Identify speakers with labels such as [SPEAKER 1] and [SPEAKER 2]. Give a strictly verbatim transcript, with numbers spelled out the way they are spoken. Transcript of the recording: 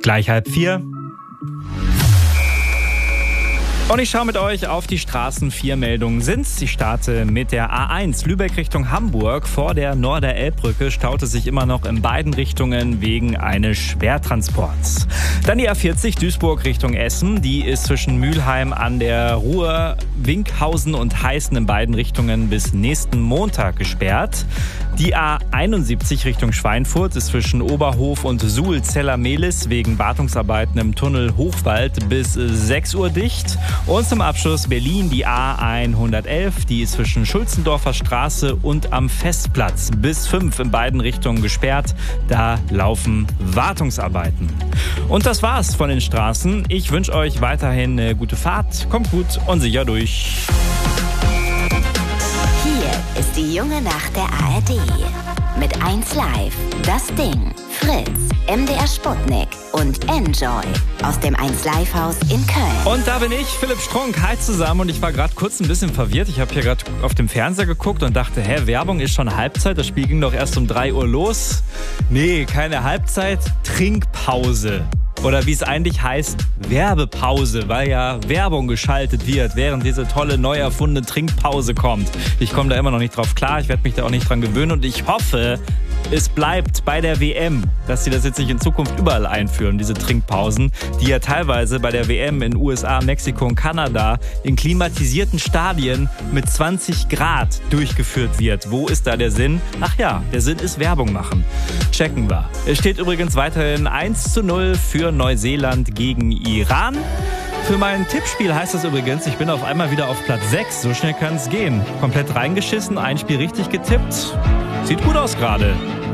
[SPEAKER 1] Gleich halb vier. Und ich schaue mit euch auf die Straßen. Vier Meldungen sind's. Ich starte mit der A eins Lübeck Richtung Hamburg. Vor der Norder-Elb-Brücke staute sich immer noch in beiden Richtungen wegen eines Schwertransports. Dann die A vierzig Duisburg Richtung Essen. Die ist zwischen Mülheim an der Ruhr, Winkhausen und Heißen in beiden Richtungen bis nächsten Montag gesperrt. Die A einundsiebzig Richtung Schweinfurt ist zwischen Oberhof und Suhl-Zeller-Mehlis wegen Wartungsarbeiten im Tunnel Hochwald bis sechs Uhr dicht. Und zum Abschluss Berlin die A hundertelf, die ist zwischen Schulzendorfer Straße und am Festplatz bis fünf in beiden Richtungen gesperrt. Da laufen Wartungsarbeiten. Und das war's von den Straßen. Ich wünsche euch weiterhin eine gute Fahrt. Kommt gut und sicher durch.
[SPEAKER 2] Hier ist die junge Nacht der A R D. Mit eins Live, Das Ding, Fritz, M D R Sputnik und Enjoy aus dem eins Live Haus in Köln.
[SPEAKER 1] Und da bin ich, Philipp Strunk. Hi zusammen. Und ich war gerade kurz ein bisschen verwirrt. Ich habe hier gerade auf dem Fernseher geguckt und dachte, hä, Werbung ist schon Halbzeit. Das Spiel ging doch erst um drei Uhr los. Nee, keine Halbzeit, Trinkpause. Oder wie es eigentlich heißt, Werbepause, weil ja Werbung geschaltet wird, während diese tolle, neu erfundene Trinkpause kommt. Ich komme da immer noch nicht drauf klar, ich werde mich da auch nicht dran gewöhnen und ich hoffe, es bleibt bei der W M, dass sie das jetzt nicht in Zukunft überall einführen, diese Trinkpausen, die ja teilweise bei der W M in U S A, Mexiko und Kanada in klimatisierten Stadien mit zwanzig Grad durchgeführt wird. Wo ist da der Sinn? Ach ja, der Sinn ist Werbung machen. Checken wir. Es steht übrigens weiterhin eins zu null für Neuseeland gegen Iran. Für mein Tippspiel heißt das übrigens, ich bin auf einmal wieder auf Platz sechs. So schnell kann es gehen. Komplett reingeschissen, ein Spiel richtig getippt. Sieht gut aus gerade.